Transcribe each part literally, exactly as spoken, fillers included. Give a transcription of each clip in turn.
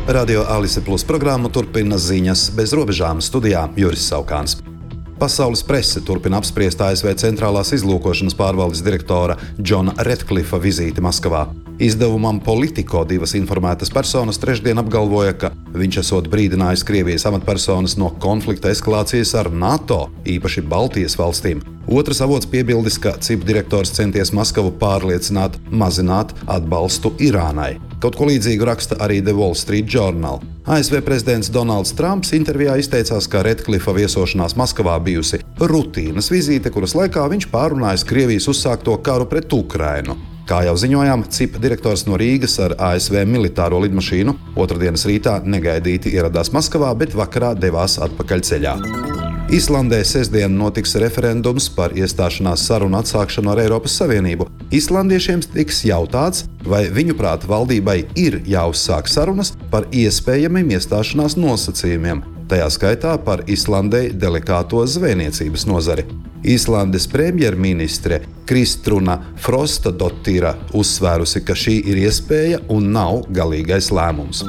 Radio Alise Plus programmu turpina ziņas bez robežām, studijā Juris Saukāns. Pasaules prese turpina apspriest A S V centrālās izlūkošanas pārvaldes direktora Džona Redkliffa vizīti Maskavā. Izdevumam Politico divas informētas personas trešdien apgalvoja, ka viņš esot brīdinājis Krievijas amatpersonas no konflikta eskalācijas ar NATO, īpaši Baltijas valstīm. Otrs avots piebildis, ka C I P direktors centies Maskavu pārliecināt, mazināt atbalstu Irānai. Kaut ko līdzīgu raksta arī The Wall Street Journal. A S V prezidents Donalds Trumps intervijā izteicās, ka Redkliffa viesošanās Maskavā bijusi rutīnas vizīte, kuras laikā viņš pārunājis Krievijas uzsākto karu pret Ukrainu. Kā jau ziņojām, C I P direktors no Rīgas ar A S V militāro lidmašīnu otrdienas rītā negaidīti ieradās Maskavā, bet vakarā devās atpakaļ ceļā. Islandē sestdien notiks referendums par iestāšanās sarunu atsākšanu ar Eiropas Savienību. Islandiešiem tiks jautāts, vai viņuprāt valdībai ir jāuzsāk sarunas par iespējamiem iestāšanās nosacījumiem, tajā skaitā par Islandei delikāto zvejniecības nozari. Islandes premjerministre Kristruna Frostadotira uzsvērusi, ka šī ir iespēja un nav galīgais lēmums.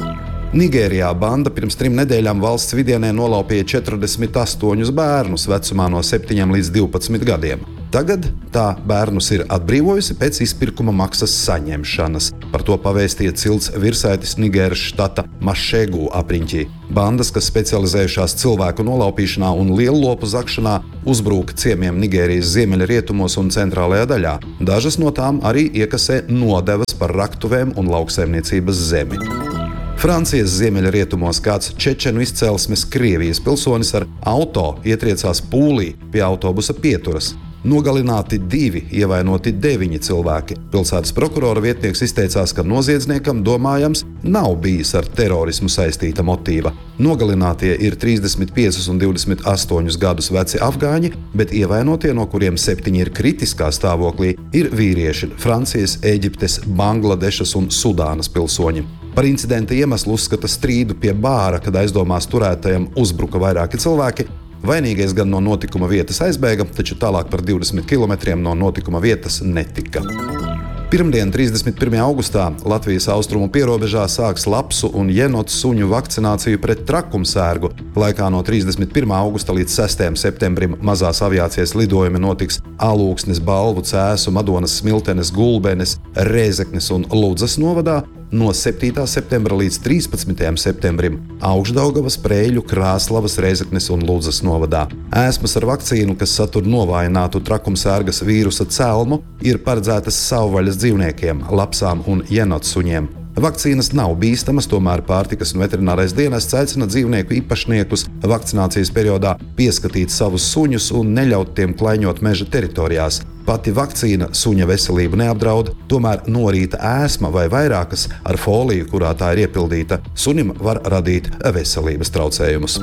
Nigērijā banda pirms trim nedēļām valsts vidienē nolaupīja četrdesmit astoņus bērnus vecumā no septiņiem līdz divpadsmit gadiem. Tagad tā bērnus ir atbrīvojusi pēc izpirkuma maksas saņemšanas. Par to pavēstīja cilts virsaitis Nigēras štata Mašegu apriņķī. Bandas, kas specializējušās cilvēku nolaupīšanā un lielopu zakšanā, uzbruka ciemiem Nigērijas ziemeļrietumos un centrālajā daļā. Dažas no tām arī iekasē nodevas par raktuvēm un lauksaimniecības zemi. Francijas ziemeļrietumos kāds čečenu izcelsmes Krievijas pilsonis ar auto ietriecās pūlī pie autobusa pieturas. Nogalināti divi, ievainoti deviņi cilvēki. Pilsētas prokurora vietnieks izteicās, ka noziedzniekam domājams nav bijis ar terorismu saistīta motīva. Nogalinātie ir trīsdesmit piecus un divdesmit astoņus gadus veci afgāņi, bet ievainotie, no kuriem septiņi ir kritiskā stāvoklī, ir vīrieši Francijas, Ēģiptes, Bangladešas un Sudānas pilsoņi. Par incidenta iemeslu uzskata strīdu pie bāra, kad aizdomās turētajam uzbruka vairāki cilvēki. Vainīgais gan no notikuma vietas aizbēga, taču tālāk par divdesmit kilometriem no notikuma vietas netika. Pirmdien, trīsdesmit pirmajā augustā, Latvijas austrumu pierobežā sāks lapsu un jenotu suņu vakcināciju pret trakumsērgu. Laikā no trīsdesmit pirmā augusta līdz sestajam septembrim mazās aviācijas lidojumi notiks Alūksnes, Balvu, Cēsu, Madonas, Smiltenes, Gulbenes, Rēzeknes un Ludzas novadā. No septītā septembra līdz trīspadsmitajam septembrim Augšdaugavas, Preļu, Krāslavas, Rēzeknes un Ludzas novadā. Ēsmas ar vakcīnu, kas satur novājinātu trakumsērgas vīrusa celmu, ir paredzētas savvaļas dzīvniekiem, lapsām un jenotsuņiem. Vakcīnas nav bīstamas, tomēr pārtikas un veterinārais dienests aicina dzīvnieku īpašniekus vakcinācijas periodā pieskatīt savus suņus un neļaut tiem klaiņot meža teritorijās. Pati vakcīna suņa veselību neapdraud, tomēr norīta ēsma vai vairākas ar foliju, kurā tā ir iepildīta, sunim var radīt veselības traucējumus.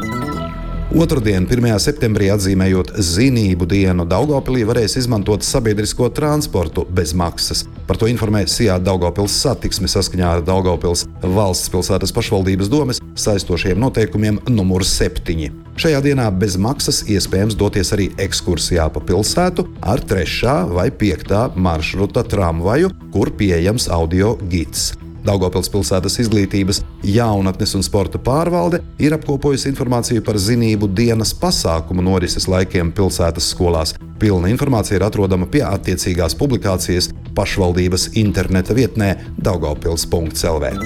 Otrdien, pirmajā septembrī, atzīmējot zinību dienu, Daugavpilī varēs izmantot sabiedrisko transportu bez maksas. Par to informē Sijā Daugavpils satiksme saskaņā ar Daugavpils valsts pilsētas pašvaldības domes saistošajiem noteikumiem numur septiņi. Šajā dienā bez maksas iespējams doties arī ekskursijā pa pilsētu ar trešā vai piektā maršruta tramvaju, kur pieejams audio gids. Daugavpils pilsētas izglītības, jaunatnes un sporta pārvalde ir apkopojusi informāciju par zinību dienas pasākumu norises laikiem pilsētas skolās. Pilna informācija ir atrodama pie attiecīgās publikācijas pašvaldības interneta vietnē daugavpils punkts el vē.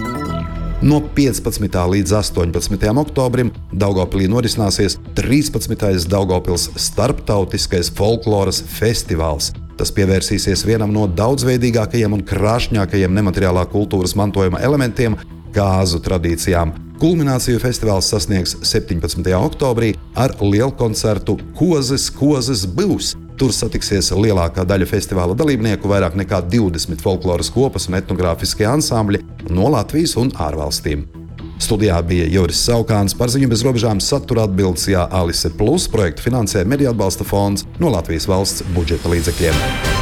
No piecpadsmitā līdz astoņpadsmitajam oktobrim Daugavpilī norisināsies trīspadsmitais Daugavpils starptautiskais folkloras festivāls. Tas pievērsīsies vienam no daudzveidīgākajiem un krāšņākajiem nemateriālā kultūras mantojuma elementiem – kāzu tradīcijām. Kulmināciju festivāls sasniegs septiņpadsmitajā oktobrī ar lielkoncertu Kozes, kozes būs. Tur satiksies lielākā daļa festivāla dalībnieku, vairāk nekā divdesmit folkloras kopas un etnogrāfiskie ansambļi no Latvijas un ārvalstīm. Studijā bija Juris Saukāns, par ziņu bez robežām satura atbildes Jā Alise Plus projektu finansē Mediju atbalsta fonds no Latvijas valsts budžeta līdzekļiem.